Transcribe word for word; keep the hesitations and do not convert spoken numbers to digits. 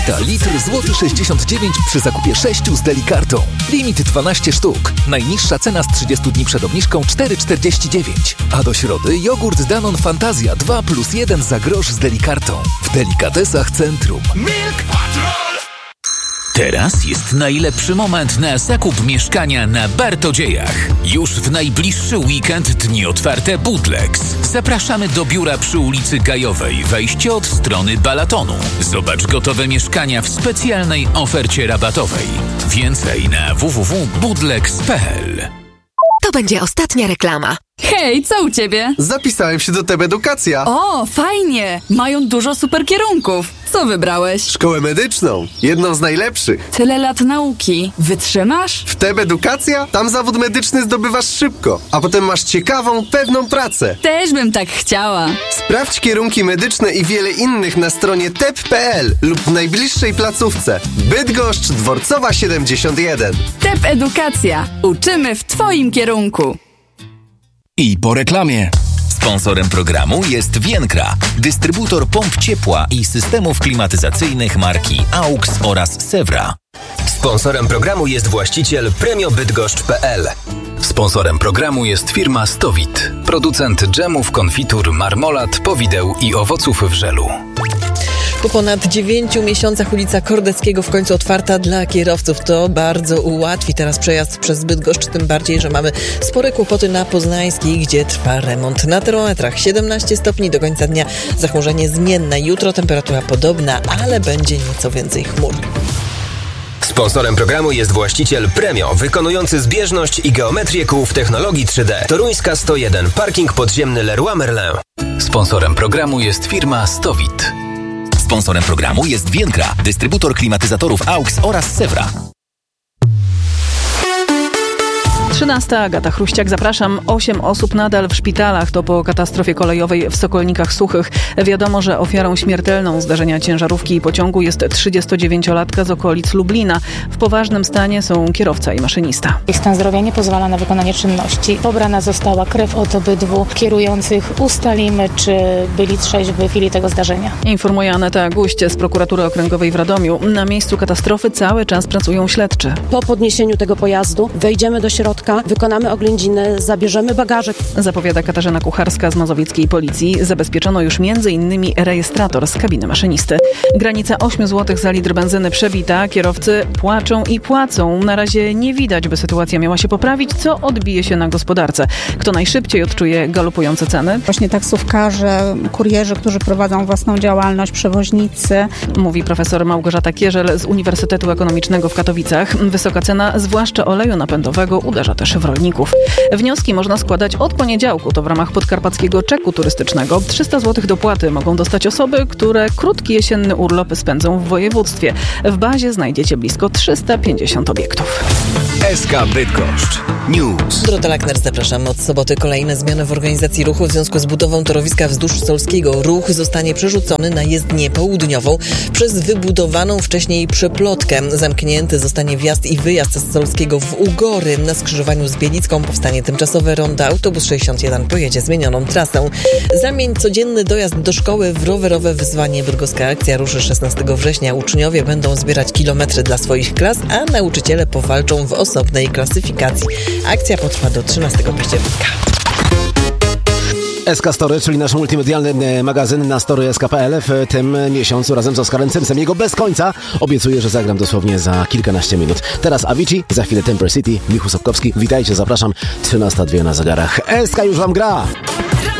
Ta litr złoty sześćdziesiąt dziewięć przy zakupie sześciu z Delikartą. Limit dwanaście sztuk. Najniższa cena z trzydziestu dni przed obniżką cztery czterdzieści dziewięć. A do środy jogurt Danone Fantazja dwa plus jeden za grosz z Delikartą. W Delikatesach Centrum. Milk Patrol! Teraz jest najlepszy moment na zakup mieszkania na Bartodziejach. Już w najbliższy weekend dni otwarte Budlex. Zapraszamy do biura przy ulicy Gajowej, wejście od strony Balatonu. Zobacz gotowe mieszkania w specjalnej ofercie rabatowej. Więcej na w w w kropka budlex kropka p l. To będzie ostatnia reklama. Hej, co u ciebie? Zapisałem się do T E B Edukacja. O, fajnie! Mają dużo super kierunków. Co wybrałeś? Szkołę medyczną. Jedną z najlepszych. Tyle lat nauki. Wytrzymasz? W T E B Edukacja? Tam zawód medyczny zdobywasz szybko, a potem masz ciekawą, pewną pracę. Też bym tak chciała. Sprawdź kierunki medyczne i wiele innych na stronie t e p kropka p l lub w najbliższej placówce. Bydgoszcz, Dworcowa siedemdziesiąt jeden. T E P Edukacja. Uczymy w twoim kierunku. I po reklamie. Sponsorem programu jest Vienkra, dystrybutor pomp ciepła i systemów klimatyzacyjnych marki AUX oraz Sewra. Sponsorem programu jest właściciel premio bydgoszcz kropka p l. Sponsorem programu jest firma Stowit, producent dżemów, konfitur, marmolad, powideł i owoców w żelu. Po ponad dziewięciu miesiącach ulica Kordeckiego w końcu otwarta dla kierowców. To bardzo ułatwi teraz przejazd przez Bydgoszcz, tym bardziej, że mamy spore kłopoty na Poznańskiej, gdzie trwa remont. Na termometrach siedemnaście stopni, do końca dnia zachmurzenie zmienne. Jutro temperatura podobna, ale będzie nieco więcej chmur. Sponsorem programu jest właściciel Premio, wykonujący zbieżność i geometrię kół w technologii trzy D. Toruńska sto jeden, parking podziemny Leroy Merlin. Sponsorem programu jest firma Stowit. Sponsorem programu jest Vienkra, dystrybutor klimatyzatorów AUX oraz Sewra. trzynasta. Agata Chruściak, zapraszam. Osiem osób nadal w szpitalach. To po katastrofie kolejowej w Sokolnikach Suchych. Wiadomo, że ofiarą śmiertelną zdarzenia ciężarówki i pociągu jest trzydziestodziewięciolatka z okolic Lublina. W poważnym stanie są kierowca i maszynista. Ich stan zdrowia nie pozwala na wykonanie czynności. Pobrana została krew od obydwu kierujących. Ustalimy, czy byli trzeźwi w chwili tego zdarzenia. Informuje Aneta Guście z Prokuratury Okręgowej w Radomiu. Na miejscu katastrofy cały czas pracują śledczy. Po podniesieniu tego pojazdu wejdziemy do środka, wykonamy oględziny, zabierzemy bagaże. Zapowiada Katarzyna Kucharska z mazowieckiej policji. Zabezpieczono już między innymi rejestrator z kabiny maszynisty. Granica osiem złotych za litr benzyny przebita. Kierowcy płaczą i płacą. Na razie nie widać, by sytuacja miała się poprawić, co odbije się na gospodarce. Kto najszybciej odczuje galopujące ceny? Właśnie taksówkarze, kurierzy, którzy prowadzą własną działalność, przewoźnicy. Mówi profesor Małgorzata Kierzel z Uniwersytetu Ekonomicznego w Katowicach. Wysoka cena, zwłaszcza oleju napędowego, uderza też w rolników. Wnioski można składać od poniedziałku. To w ramach podkarpackiego czeku turystycznego. trzysta złotych dopłaty mogą dostać osoby, które krótki jesienny urlop spędzą w województwie. W bazie znajdziecie blisko trzysta pięćdziesiąt obiektów. S K Bydgoszcz News. Dorota Lackner, zapraszam. Od soboty kolejne zmiany w organizacji ruchu w związku z budową torowiska wzdłuż Solskiego. Ruch zostanie przerzucony na jezdnię południową przez wybudowaną wcześniej przeplotkę. Zamknięty zostanie wjazd i wyjazd z Solskiego w Ugory. Na skrzyżowaniu z Bielicką powstanie tymczasowe rondo. Autobus sześćdziesiąt jeden pojedzie zmienioną trasę. Zamień codzienny dojazd do szkoły w rowerowe wyzwanie. Bydgoska akcja ruszy szesnastego września. Uczniowie będą zbierać kilometry dla swoich klas, a nauczyciele powalczą w osobnej klasyfikacji. Akcja potrwa do trzynastego października. S K Story, czyli nasz multimedialny magazyn na story kropka s k kropka p l w tym miesiącu razem z Oskarem Cymsem. Jego bez końca. Obiecuję, że zagram dosłownie za kilkanaście minut. Teraz Avicii, za chwilę Temper City, Michu Sobkowski. Witajcie, zapraszam. trzynasta dwie na zegarach. S K już wam gra!